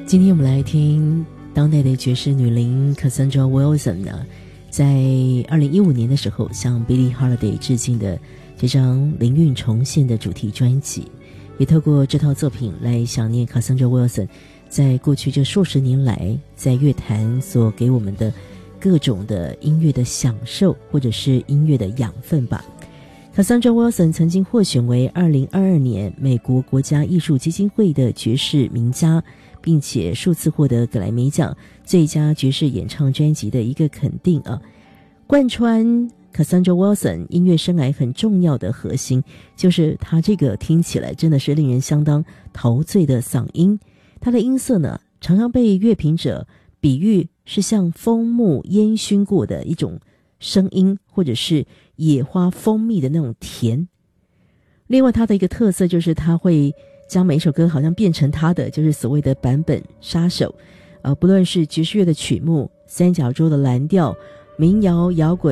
今天我们来听当代的爵士女伶 Cassandra Wilson 呢，在2015年的时候向 Billie Holiday 致敬的这张灵韵重现的主题专辑，也透过这套作品来想念 Cassandra Wilson 在过去这数十年来在乐坛所给我们的各种的音乐的享受，或者是音乐的养分吧。Cassandra Wilson 曾经获选为2022年美国国家艺术基金会的爵士名家，并且数次获得格莱美奖最佳爵士演唱专辑的一个肯定啊。贯穿 Cassandra Wilson 音乐生涯很重要的核心，就是她这个听起来真的是令人相当陶醉的嗓音。她的音色呢，常常被乐评者比喻是像枫木烟熏过的一种声音，或者是野花蜂蜜的那种甜。另外，她的一个特色就是她会将每一首歌好像变成她的，就是所谓的版本杀手。不论是爵士乐的曲目、三角洲的蓝调、民谣、摇滚、